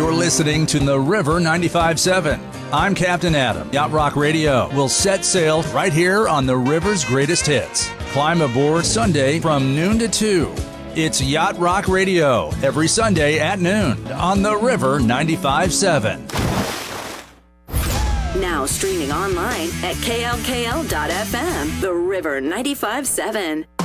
You're listening to The River 95.7. I'm Captain Adam. Yacht Rock Radio will set sail right here on the river's greatest hits. Climb aboard Sunday from noon to 2. It's Yacht Rock Radio every Sunday at noon on The River 95.7. Now streaming online at klkl.fm, The River 95.7.